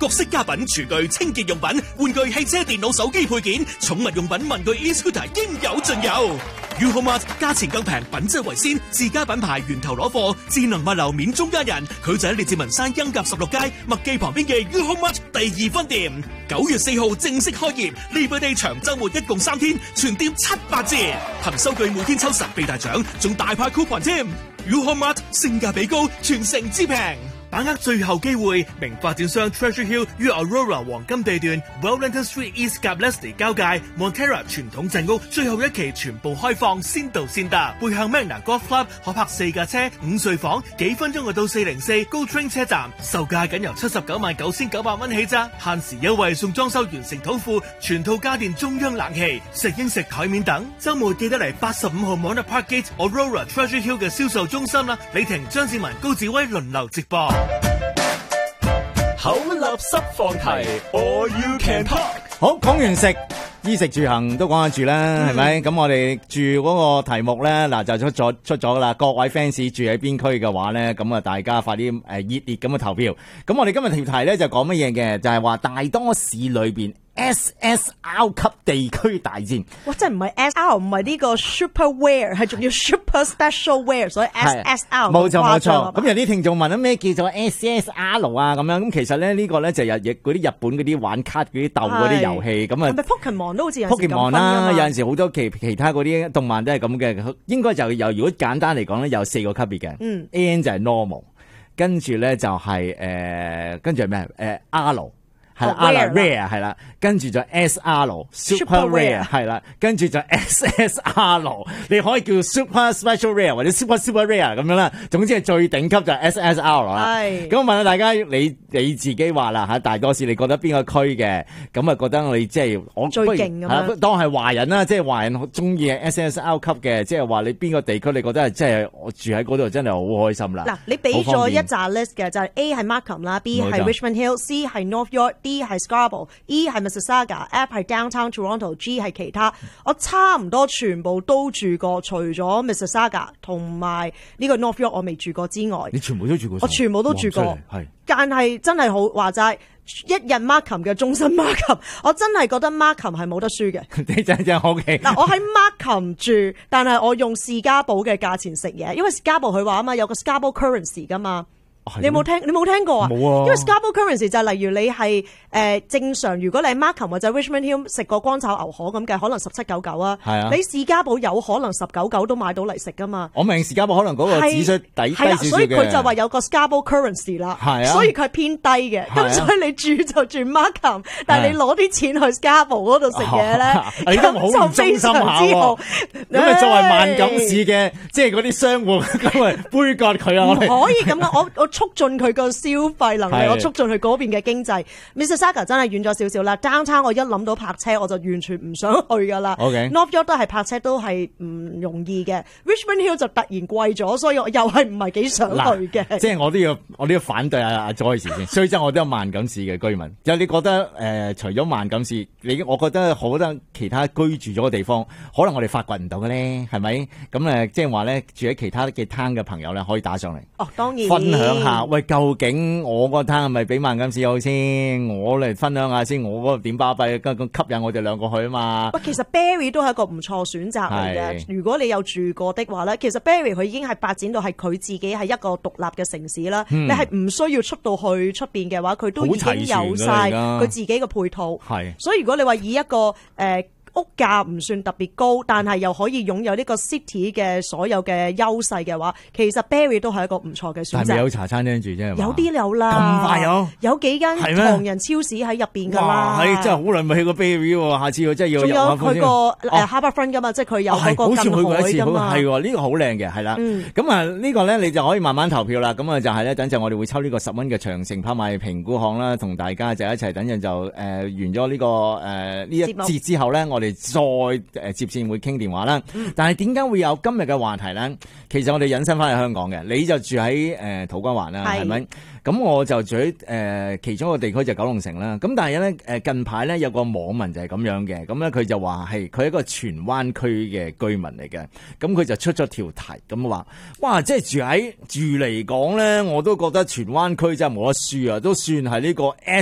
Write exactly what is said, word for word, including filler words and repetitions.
各式家品、廚具、清潔用品、玩具、汽車、電腦、手機配件、寵物用品、文具、e-scooter 應有盡有。Uhomart 價錢更平，品質為先，自家品牌源頭攞貨，智能物流免中間人。佢就喺列治文山恩甲十六街麥記旁邊嘅 Uhomart 第二分店。九月四號正式開業，呢個地長週末一共三天，全店七八折，憑收據每天抽神秘大獎，仲大派 coupon 添。Uhomart 性價比高，全城之平。把握最後機會，名發展商 Treasure Hill 於 Aurora 黃金地段 Wellington Street East 及 Leslie 交界 Montera 傳統鎮屋最後一期全部開放，先到先得。背向 Magna Golf Club 可泊四架車，五睡房，幾分鐘就到四零四 Go Train 車站，售價僅由七十九萬九千九百蚊起咋，限時優惠送裝修完成土庫，全套家電中央冷氣、食英食台面等。週末記得嚟八十五號 Mona Park Gate Aurora Treasure Hill 嘅銷售中心啦，李婷、張志文、高志威輪流直播。 口立濕放題 ，All You Can Talk。 好，講完食，衣食住行都講下住啦，係咪？咁我哋住嗰個題目咧，嗱就出咗出咗啦。各位 fans 住喺邊區嘅話咧，咁啊大家快啲誒熱烈咁嘅投票。咁我哋今日條題咧就講乜嘢嘅？就係話大多市裏邊 S S R 級地區大戰。 哇！真係唔係 S R， 唔係呢個 super wear， 係仲要 super special wear， 所以 S S R。 冇錯冇錯。咁有啲聽眾問啊，咩叫做 S S R 啊？咁樣咁其實咧呢個咧就係嗰啲日本嗰啲玩卡嗰啲鬥嗰啲遊戲咁啊。係咪 Pokemon 都好似有時咁分㗎嘛？ Pokemon 啦，有陣時好多其其他嗰啲動漫都係咁嘅。應該就有，如果簡單嚟講咧，有四個級別嘅。嗯 ，N 就係 normal， 跟住咧就係誒，跟住係咩？誒 R。係啦 ，rare 係啦，跟住就 S R super rare 係啦，跟住就 S S R， 你可以叫 super special rare 或者 super super rare 咁樣啦。總之係最頂級就 S S R 啦。係咁我問下大家，你你自己話啦吓，大多數你覺得邊個區嘅咁啊？覺得你即係我最勁咁樣， 當係華人啦，即係華人好中意 S S R 級嘅，即係話你邊個地區你覺得係即係我住喺嗰度真係好開心啦。 嗱，你俾咗一紮 list 嘅，就係 A 係 Markham 啦 ，B 係 Richmond Hill，C 係 North York，D 係 Scarborough，E 係 Mississauga，F 係 Downtown Toronto，G 係其他。我差唔多全部都住過，除咗 Mississauga 同埋呢個 North York 我未住過之外， 你全部都住過？ 我全部都住過， 係。但係真係好話齋，一日 Markham 嘅中心 Markham， 我真係覺得 Markham 係冇得輸嘅。 你真真 OK。嗱， 我喺 Markham 住，但係我用士嘉堡嘅價錢食嘢，因為士嘉堡佢話啊嘛，有個 Scarborough currency 噶嘛。你有冇聽？你冇聽過啊？ 冇啊！ 因為 Scarborough currency 就係例如你係誒、呃、正常，如果你喺 Markham 或者 Richmond Hill 食個乾炒牛河咁計，可能十七九九啊。係啊。你士嘉堡有可能十九九都買到嚟食噶嘛？我明士嘉堡可能嗰個指數底低少少嘅。所以佢就話有個 Scarborough currency 啦。係啊。所以佢係偏低嘅。咁、啊、所以你住就住 Markham，但係你攞啲錢去 Scarborough 嗰度食嘢咧，咁就非常之好。 咁啊，作為萬錦市嘅，即係嗰啲商戶咁啊，杯葛佢啊！ 唔可以咁樣，我我。促進佢個消費能力，我促進佢嗰邊嘅經濟。Mississauga 真係遠咗少少啦。Downtown 我一諗到泊車，我就完全唔想去噶啦。Okay. North York 都係泊車都係唔容易嘅。Richmond Hill 就突然貴咗，所以我又係唔係幾想去嘅。 即係我都要，我都要反對阿阿 Joyce 先。所以真係我都有萬錦市嘅居民。就你覺得誒、呃，除咗萬錦市，你我覺得好多其他居住咗嘅地方，可能我哋發掘唔到嘅咧，係咪？咁誒，即係話咧，住喺其他嘅灘嘅朋友咧，可以打上嚟。 哦，當然。 分享下，喂，究竟我個攤係咪比萬錦市好先？我嚟分享下先，我嗰個點巴閉，咁吸引我哋兩個去啊嘛。 喂，其實 Barrie 都係一個唔錯選擇嚟嘅。如果你有住過的話咧，其實 Barrie 佢已經係發展到係佢自己係一個獨立嘅城市啦。嗯、你係唔需要出到去出邊嘅話，佢都已經有晒佢自己嘅配套。係，所以如果你話以一個誒。呃屋價唔算特別高，但係又可以擁有呢個 city 嘅所有嘅優勢嘅話，其實 Barrie 都係一個唔錯嘅選擇。係咪有茶餐廳住啫？有啲有啦，咁快有？有幾間唐人超市喺入邊㗎啦。哇！係真係好耐未去過 Barrie喎，下次我真係要入下。仲有佢個誒 Harbourfront 㗎嘛，即係佢有嗰個近海㗎嘛。係喎，呢個好靚嘅，係啦。咁啊，呢個咧你就可以慢慢投票啦。咁啊就係咧，等陣我哋會抽呢個十蚊嘅長城拍賣評估項啦，同大家就一齊等陣就誒完咗呢個誒呢一節之後咧，我。我哋再誒接線會傾電話啦，但係點解會有今日嘅話題咧？其實我哋引申翻去香港嘅，你就住喺誒土瓜灣啦，係咪？咁我就住喺誒其中一個地區就九龍城啦。咁但係咧誒近排咧有個網民就係咁樣嘅，咁咧佢就話係佢係一個荃灣區嘅居民嚟嘅，咁佢就出咗條題咁話，哇！即係住喺住嚟講咧，我都覺得荃灣區真係冇得輸啊，都算係呢個